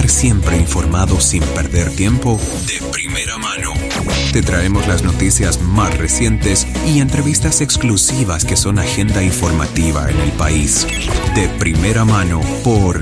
estar siempre informado sin perder tiempo, de primera mano. Te traemos las noticias más recientes y entrevistas exclusivas que son agenda informativa en el país. De primera mano por